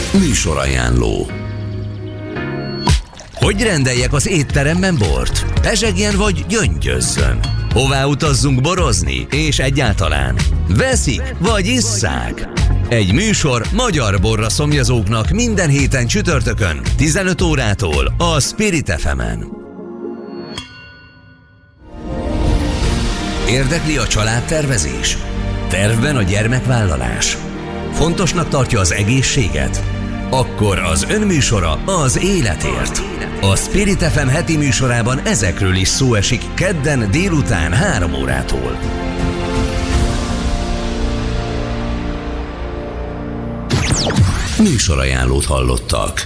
Műsorajánló. Hogy rendeljek az étteremben bort? Pezsegjen vagy gyöngyözzön? Hová utazzunk borozni? És egyáltalán veszik vagy isszák? Egy műsor magyar borra szomjazóknak minden héten csütörtökön 15 órától a Spirit FM-en. Érdekli a családtervezés? Tervben a gyermekvállalás? Fontosnak tartja az egészséget? Akkor az önműsora az életért. A Spirit FM heti műsorában ezekről is szó esik kedden délután 3 órától. Műsorajánlót hallottak.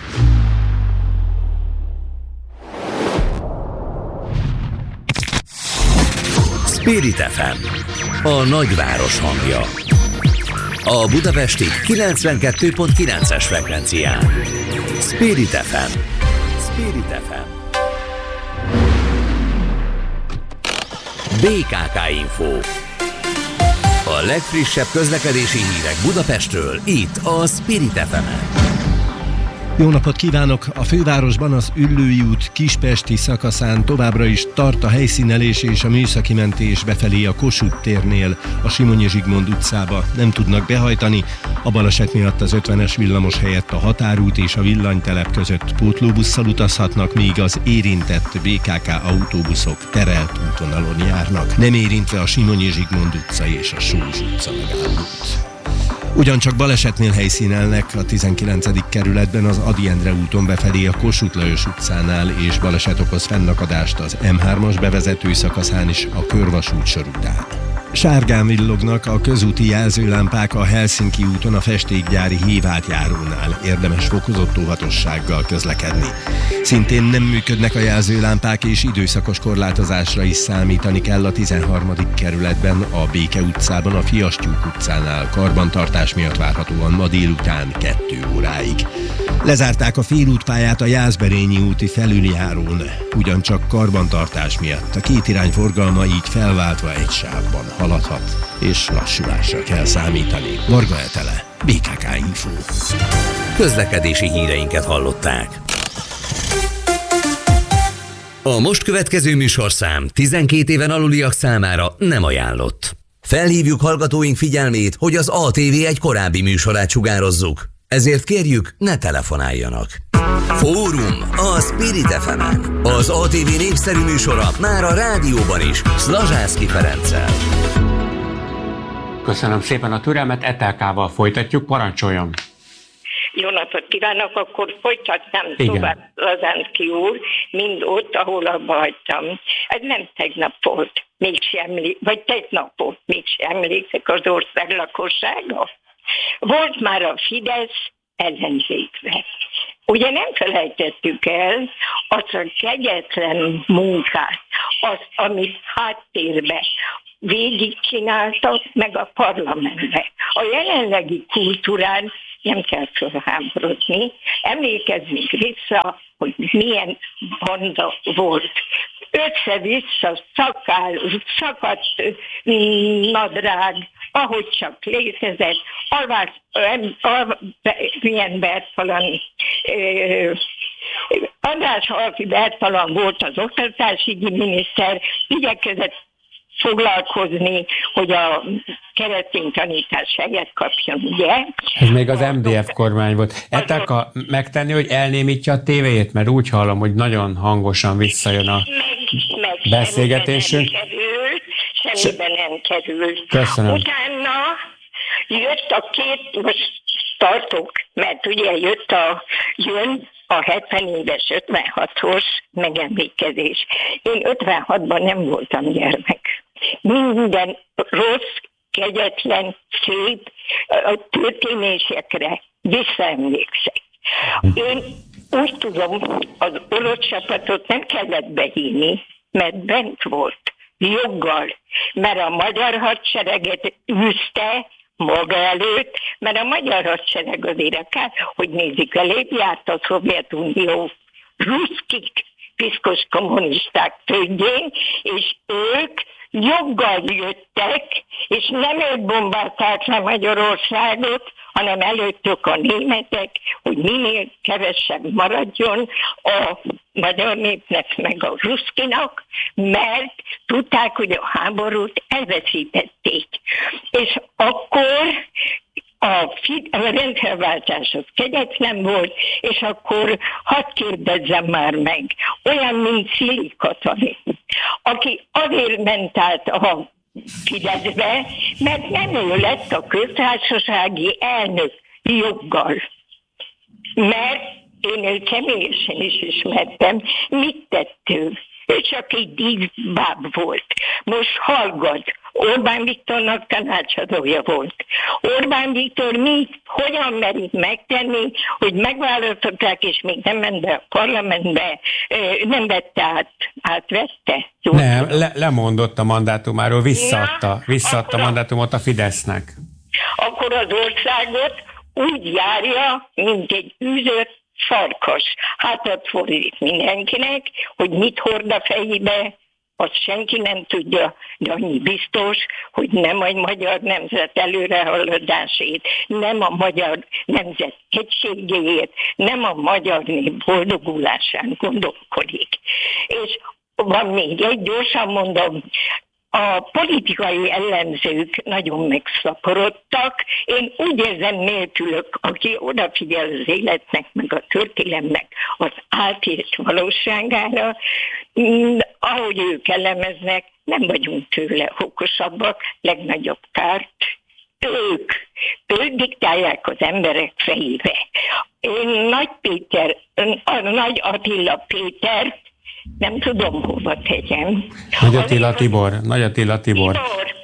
Spirit FM, a nagyváros hangja. A budapesti 92.9-es frekvencián. Spirit FM. Spirit FM. BKK Info. A legfrissebb közlekedési hírek Budapestről, itt a Spirit FM-en. Jó napot kívánok! A fővárosban az Üllői út Kispesti szakaszán továbbra is tart a helyszínelés és a műszaki mentés befelé a Kossuth térnél, a Simonyi Zsigmond utcába nem tudnak behajtani. A baleset miatt az 50-es villamos helyett a Határút és a Villanytelep között pótlóbusszal utazhatnak, míg az érintett BKK autóbuszok terelt útvonalon járnak, nem érintve a Simonyi Zsigmond utca és a Sós utca megállót. Ugyancsak balesetnél helyszínelnek a 19. kerületben az Ady Endre úton befelé a Kossuth Lajos utcánál, és baleset okoz fennakadást az M3-as bevezető szakaszán is a Körvasút sor után. Sárgán villognak a közúti jelzőlámpák a Helsinki úton a festékgyári hévátjárónál, érdemes fokozott óvatossággal közlekedni. Szintén nem működnek a jelzőlámpák, és időszakos korlátozásra is számítani kell a 13. kerületben, a Béke utcában, a Fiastyúk utcánál karbantartás miatt várhatóan ma délután 2 óráig. Lezárták a félútpályát a Jászberényi úti felüljárón, ugyancsak karbantartás miatt a két irány forgalma így felváltva egy sávban haladhat, és lassulásra kell számítani. Varga Etele, BKK Info. Közlekedési híreinket hallották. A most következő műsorszám 12 éven aluliak számára nem ajánlott. Felhívjuk hallgatóink figyelmét, hogy az ATV egy korábbi műsorát sugározzuk. Ezért kérjük, ne telefonáljanak. Fórum a Spirit FM-en. Az ATV népszerű műsora már a rádióban is, Szlazsászky Ferenccel. Köszönöm szépen a türelmet, Etelkával folytatjuk, parancsoljon. Jó napot kívánok, akkor folytatnám tovább Lazánszky úr, mind ott, ahol abba hagytam. Ez nem tegnap volt, vagy tegnap volt, mégsem emlékszek az ország lakossága. Volt már a Fidesz ellenzékre. Ugye nem felejtettük el azt a kegyetlen munkát, azt, amit háttérbe végigcsináltak, meg a parlamentbe. A jelenlegi kultúrán nem kell fölháborodni. Emlékezzünk vissza, hogy milyen banda volt. Össze-vissza szakadt nadrág, ahogy csak létezett, milyen Bertalan, András Halki Bertalan volt az oktatásügyi miniszter, igyekezett foglalkozni, hogy a keresztény tanítás helyet kapjon, ugye? Ez még az MDF kormány volt. Etelka megtenni, hogy elnémítja a tévéjét, mert úgy hallom, hogy nagyon hangosan visszajön a beszélgetésünk. Semmiben nem került. Köszönöm. Utána jött a két, most tartok, mert ugye jön a 70 éves 56-os megemlékezés. Én 56-ban nem voltam gyermek. Minden rossz, kegyetlen, szép történésekre visszaemlékszek. Én úgy tudom, az orosz csapatot nem kellett behívni, mert bent volt, joggal, mert a magyar hadsereget űzte maga előtt, mert a magyar hadsereg azért akár, hogy nézik, elég járt a Szovjetunió ruszkik, piszkos kommunisták földjén, és ők joggal jöttek, és nem ők bombázták le Magyarországot, hanem előttük a németek, hogy minél kevesebb maradjon a magyar népnek meg a ruszkinak, mert tudták, hogy a háborút elveszítették. És akkor a rendszerváltás az kegyetlen volt, és akkor hadd kérdezzem már meg, olyan, mint Szili Katalin, aki azért ment át a Fideszbe, mert nem ő lett a köztársasági elnök joggal. Mert én őt személyesen is ismertem, mit tett ő? Ő csak egy díszbáb volt. Most hallgat. Orbán Viktornak tanácsadója volt. Orbán Viktor hogyan merik megtenni, hogy megválasztották, és még nem ment be a parlamentbe, nem vette átvette? Nem, lemondott a mandátumáról, visszaadta a mandátumot a Fidesznek. Akkor az országot úgy járja, mint egy űzött farkas. Hátat fordít mindenkinek, hogy mit hord a fejébe, azt senki nem tudja, de annyi biztos, hogy nem a magyar nemzet előrehaladásért, nem a magyar nemzet egységéért, nem a magyar nép boldogulásán gondolkodik. És van még egy, gyorsan mondom, a politikai ellenzők nagyon megszaporodtak. Én úgy érzem nélkülök, aki odafigyel az életnek, meg a történelemnek az átért valóságára, ahogy ők elemeznek, nem vagyunk tőle okosabbak, legnagyobb kárt ők diktálják az emberek fejébe. Én Nagy Attila Péter, nem tudom, hova tegyem. Nagy Attila Tibor.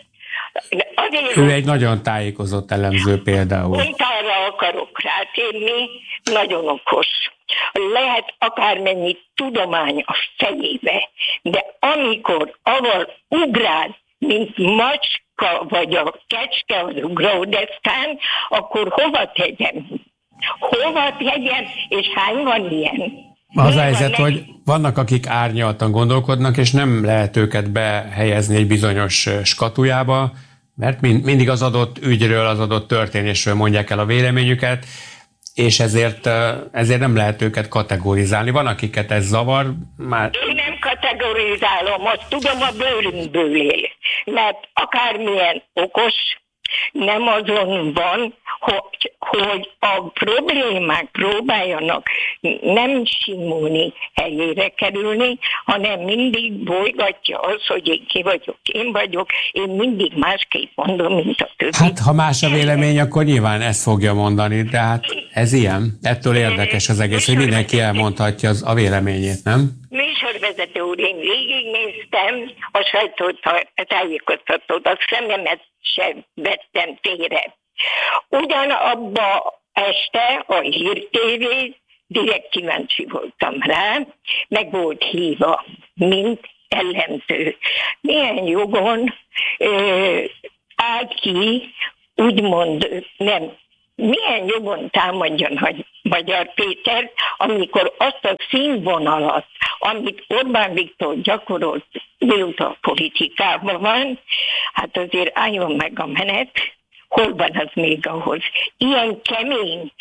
Ő egy nagyon tájékozott elemző például. Pont arra akarok rátérni, nagyon okos. Lehet akármennyi tudomány a fejébe, de amikor aval ugrál, mint macska vagy a kecske az ugródeszkán, akkor hova tegyem? És hány van ilyen? Az a helyzet, hogy vannak, akik árnyaltan gondolkodnak, és nem lehet őket behelyezni egy bizonyos skatujába, mert mindig az adott ügyről, az adott történésről mondják el a véleményüket, és ezért nem lehet őket kategorizálni. Van, akiket ez zavar. Én nem kategorizálom, azt tudom, a bőrünkből él. Mert akármilyen okos, nem azon van, hogy a problémák próbáljanak nem simulni, helyére kerülni, hanem mindig bolygatja az, hogy én ki vagyok, én mindig másképp mondom, mint a többi. Hát, ha más a vélemény, akkor nyilván ezt fogja mondani, de hát ez ilyen. Ettől érdekes az egész, hogy mindenki elmondhatja a véleményét, nem? Műsorvezető úr, én végignéztem a sajtótájékoztatót, a szememet sem vettem félre. Ugyanabba este a Hír TV, direkt kíváncsi voltam rá, meg volt hívva, mint ellenző. Milyen jogon áll ki, úgymond nem, milyen jogon támadjon Magyar Péter, amikor azt a színvonalat, amit Orbán Viktor gyakorolt, mióta a politikában van, hát azért álljon meg a menet, hol van az még ahhoz. Ilyen kemény,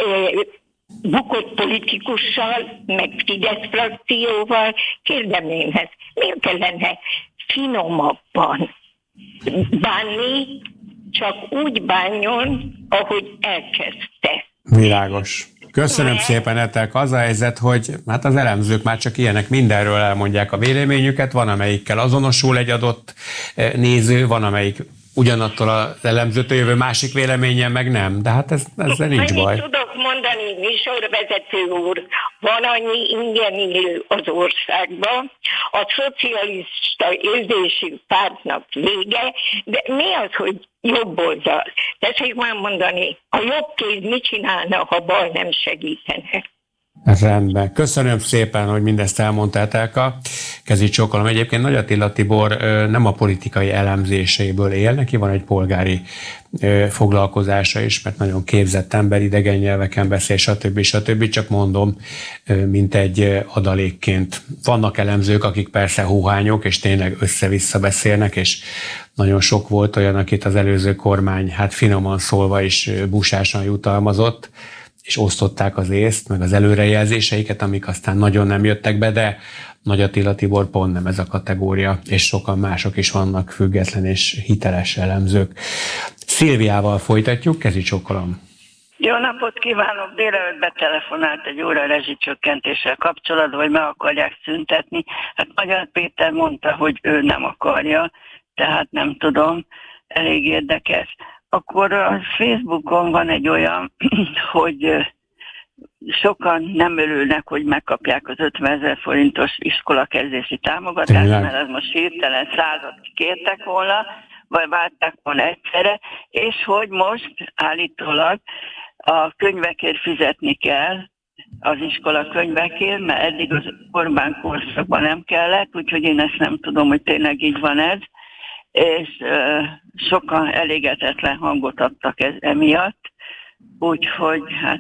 bukott politikussal, meg Fidesz frakcióval, kérdem én ezt, miért kellene finomabban bánni, csak úgy bánjon, ahogy elkezdte. Világos. Köszönöm szépen, Etelka. Az a helyzet, hogy hát az elemzők már csak ilyenek, mindenről elmondják a véleményüket, van amelyikkel azonosul egy adott néző, van amelyik ugyanattól az elemzőtől jövő másik véleményen meg nem, de hát ezzel nincs baj. Tudok mondani, műsorvezető úr, van annyi ingyen élő az országban, a szocialista érzésű pártnak vége, de mi az, hogy jobb oldal? Tessék már mondani, a jobb kéz mit csinálna, ha bal nem segítene? Rendben. Köszönöm szépen, hogy mindezt elmondta Etelka. Kezi csókolom. Egyébként Nagy Attila Tibor nem a politikai elemzéseiből él, neki van egy polgári foglalkozása is, mert nagyon képzett ember, idegen nyelveken beszél, stb. Csak mondom, mint egy adalékként. Vannak elemzők, akik persze hóhányok, és tényleg össze-vissza beszélnek, és nagyon sok volt olyan, akit az előző kormány, hát finoman szólva is busásan jutalmazott, és osztották az észt, meg az előrejelzéseiket, amik aztán nagyon nem jöttek be, de Nagy Attila Tibor pont nem ez a kategória, és sokan mások is vannak független és hiteles elemzők. Szilviával folytatjuk, kezi csókolom. Jó napot kívánok! Délelőtt betelefonált egy óra rezsicsökkentéssel kapcsolatban, hogy meg akarják szüntetni. Hát Magyar Péter mondta, hogy ő nem akarja, tehát nem tudom, elég érdekes. Akkor a Facebookon van egy olyan, hogy sokan nem örülnek, hogy megkapják az 50 000 forintos iskolakezdési támogatást, mert ez most hirtelen 100-at kértek volna, vagy várták volna egyszerre, és hogy most állítólag a könyvekért fizetni kell, az iskola könyvekért, mert eddig az Orbán korszakban nem kellett, úgyhogy én ezt nem tudom, hogy tényleg így van ez, és sokan elégetetlen hangot adtak emiatt, úgyhogy hát...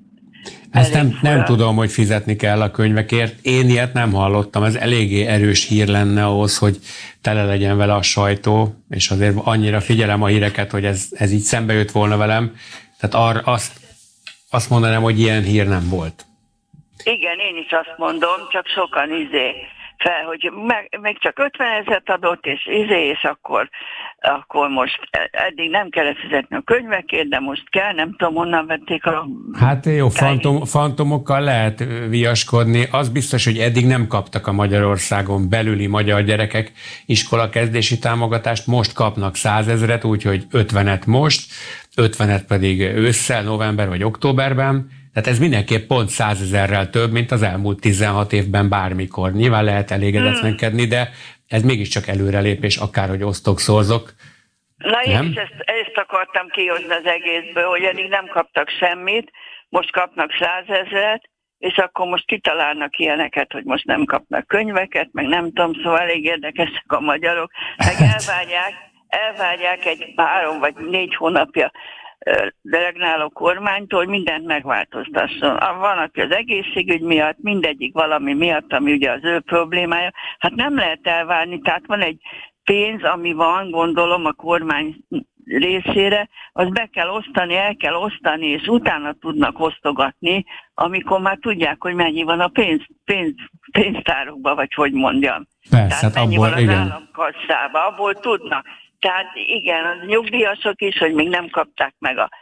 Ezt nem tudom, hogy fizetni kell a könyvekért. Én ilyet nem hallottam. Ez eléggé erős hír lenne ahhoz, hogy tele legyen vele a sajtó, és azért annyira figyelem a híreket, hogy ez így szembe jött volna velem. Tehát azt mondanám, hogy ilyen hír nem volt. Igen, én is azt mondom, csak sokan fel, hogy meg csak 50 000 adott, és akkor most eddig nem kellett fizetni a könyvekért, de most kell, nem tudom, honnan vették a... Hát jó, fantomokkal lehet viaskodni. Az biztos, hogy eddig nem kaptak a Magyarországon belüli magyar gyerekek iskolakezdési támogatást, most kapnak 100 000-et, úgyhogy 50-et most, 50-et pedig ősszel, november vagy októberben. Tehát ez mindenképp pont 100 000-rel több, mint az elmúlt 16 évben bármikor. Nyilván lehet elégedetlenkedni, de ez mégiscsak előrelépés, akárhogy osztok-szorzok. Na én is ezt akartam kihozni az egészből, hogy eddig nem kaptak semmit, most kapnak 100 000-et, és akkor most kitalálnak ilyeneket, hogy most nem kapnak könyveket, meg nem tudom, szóval elég érdekesek a magyarok, meg elvárják egy 3 vagy 4 hónapja delegnáló kormánytól, hogy mindent megváltoztasson. Van, aki az egészségügy miatt, mindegyik valami miatt, ami ugye az ő problémája. Hát nem lehet elvárni, tehát van egy pénz, ami van, gondolom, a kormány részére, az be kell osztani, el kell osztani, és utána tudnak osztogatni, amikor már tudják, hogy mennyi van a pénztárokban, vagy hogy mondjam. Persze, tehát mennyi abból, van az államkasszában, abból tudnak. Tehát igen, az nyugdíjasok is, hogy még nem kapták meg a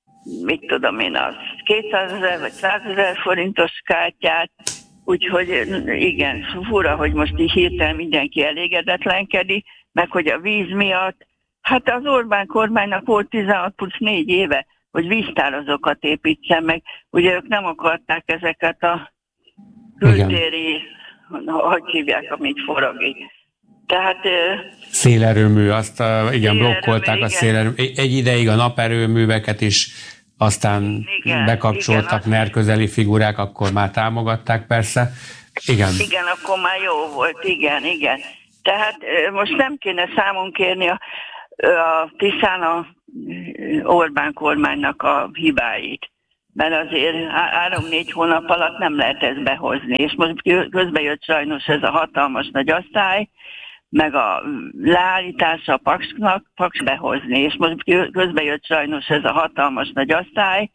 200 000 vagy 100 000 forintos kártyát, úgyhogy igen, fura, hogy most így hirtelen mindenki elégedetlenkedik, meg hogy a víz miatt, hát az Orbán kormánynak volt 16+4 éve, hogy víztárazokat építsen meg, ugye ők nem akarták ezeket a kültéri, hogy hívják, amit forog. Tehát... Szélerőmű, azt blokkolták a szélerőmű. Egy ideig a naperőműveket is, aztán bekapcsoltak NER közeli figurák, akkor már támogatták persze. Igen, akkor már jó volt, igen. Tehát most nem kéne számon kérni a Tiszán a Orbán kormánynak a hibáit. Mert azért 3-4 hónap alatt nem lehet ezt behozni. És most közben jött sajnos ez a hatalmas nagy asszály, meg a leállítása a Paks behozni, és most közben jött sajnos ez a hatalmas nagy asszály,